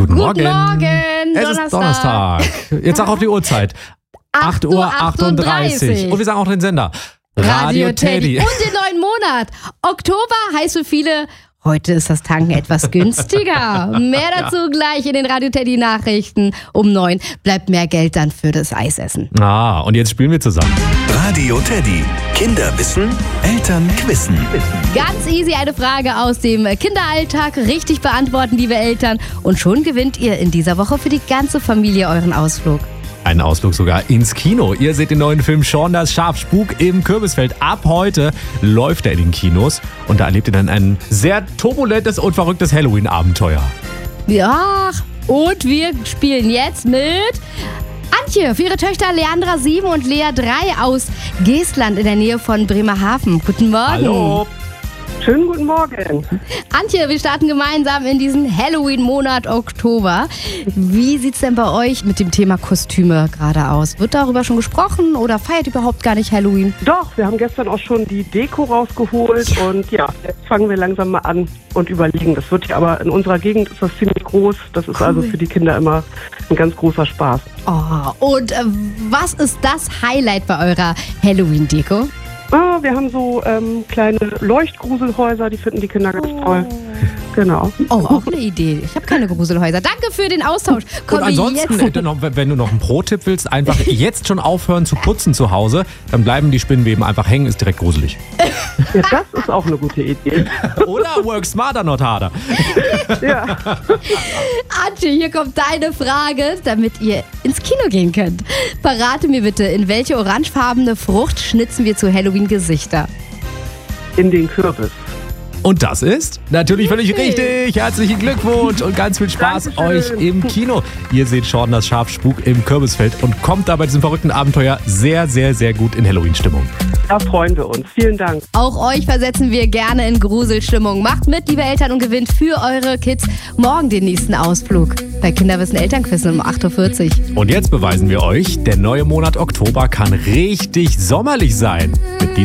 Guten Morgen. Es ist Donnerstag. Jetzt sag auf die Uhrzeit. 8:38 Uhr. Und wir sagen auch den Sender. Radio Teddy. Und den neuen Monat. Oktober heißt für viele, heute ist das Tanken etwas günstiger. Mehr dazu gleich in den Radio Teddy Nachrichten um 9. Bleibt mehr Geld dann für das Eisessen. Und jetzt spielen wir zusammen. Radio Teddy. Kinder wissen, Eltern quizzen. Ganz easy eine Frage aus dem Kinderalltag. Richtig beantworten, liebe Eltern. Und schon gewinnt ihr in dieser Woche für die ganze Familie euren Ausflug. Einen Ausflug sogar ins Kino. Ihr seht den neuen Film Shaun das Schaf, Spuk im Kürbisfeld. Ab heute läuft er in den Kinos. Und da erlebt ihr dann ein sehr turbulentes und verrücktes Halloween-Abenteuer. Ja, und wir spielen jetzt mit Antje für ihre Töchter Leandra 7 und Lea 3 aus Geestland in der Nähe von Bremerhaven. Guten Morgen. Hallo. Schönen guten Morgen. Antje, wir starten gemeinsam in diesen Halloween-Monat Oktober. Wie sieht's denn bei euch mit dem Thema Kostüme gerade aus? Wird darüber schon gesprochen oder feiert überhaupt gar nicht Halloween? Doch, wir haben gestern auch schon die Deko rausgeholt und jetzt fangen wir langsam mal an und überlegen. Das wird ja aber in unserer Gegend ist das ziemlich groß. Das ist also für die Kinder immer ein ganz großer Spaß. Und was ist das Highlight bei eurer Halloween-Deko? Wir haben so kleine Leuchtgruselhäuser, die finden die Kinder ganz toll. Genau. Auch eine Idee. Ich habe keine Gruselhäuser. Danke für den Austausch. Und ansonsten, wenn du noch einen Pro-Tipp willst, einfach jetzt schon aufhören zu putzen zu Hause. Dann bleiben die Spinnenweben einfach hängen, ist direkt gruselig. Ja, das ist auch eine gute Idee. Oder work smarter, not harder. Ja. Antje, hier kommt deine Frage, damit ihr ins Kino gehen könnt. Verrate mir bitte, in welche orangefarbene Frucht schnitzen wir zu Halloween Gesichter? In den Kürbis. Und das ist natürlich völlig richtig. Herzlichen Glückwunsch und ganz viel Spaß Dankeschön. euch im Kino. Ihr seht Shaun das Schaf, Spuk im Kürbisfeld und kommt da bei diesem verrückten Abenteuer sehr, sehr, sehr gut in Halloween-Stimmung. Da freuen wir uns. Vielen Dank. Auch euch versetzen wir gerne in Gruselstimmung. Macht mit, liebe Eltern, und gewinnt für eure Kids morgen den nächsten Ausflug. Bei Kinderwissen Elternquizen um 8:40 Uhr. Und jetzt beweisen wir euch, der neue Monat Oktober kann richtig sommerlich sein. Mit